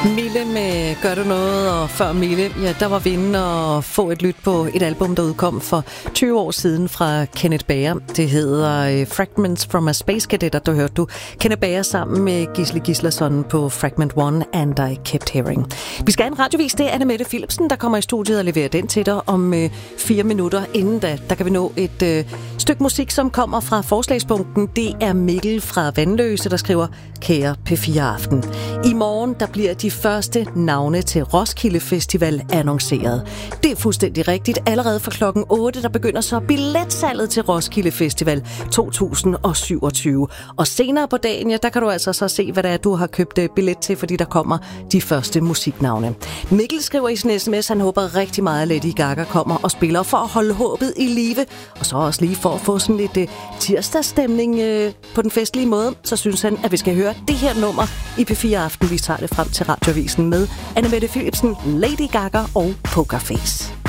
Mille med Gør du noget, og før Mille, ja, der var vi inde og få et lyt på et album, der udkom for 20 år siden fra Kenneth Bager. Det hedder Fragments from a Space Cadet, og der hørte du Kenneth Bager sammen med Gisle Gislason på Fragment 1, And I Kept Hearing. Vi skal have en radiovis, det er Anne-Mette Philipsen, der kommer i studiet og leverer den til dig om 4 minutter. Inden da, der kan vi nå et stykke musik, som kommer fra forslagspunkten. Det er Mikkel fra Vandløse, der skriver: Kære P4 Aften. I morgen, der bliver de første navne til Roskilde Festival annonceret. Det er fuldstændig rigtigt. Allerede fra klokken 8, der begynder så billetsalget til Roskilde Festival 2027. Og senere på dagen, ja, der kan du altså så se, hvad det er, du har købt billet til, fordi der kommer de første musiknavne. Mikkel skriver i sin sms, han håber rigtig meget, at Lady Gaga kommer og spiller for at holde håbet i live. Og så også lige for at få sådan lidt tirsdagsstemning på den festlige måde, så synes han, at vi skal høre det her nummer i P4 Aften. Vi tager det frem til Radioavisen med Anne-Mette Philipsen, Lady Gaga og Pokerface.